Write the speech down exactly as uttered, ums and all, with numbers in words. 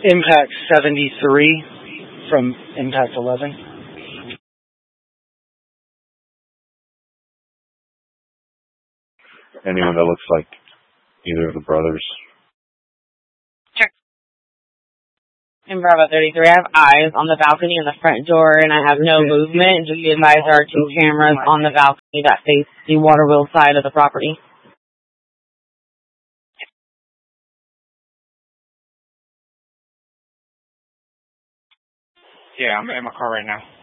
Impact seventy-three from Impact eleven. Anyone that looks like either of the brothers. Sure. In Bravo thirty-three, I have eyes on the balcony and the front door, and I have no movement. Just be advised there are two cameras on the balcony that face the water wheel side of the property. Yeah, I'm in my car right now.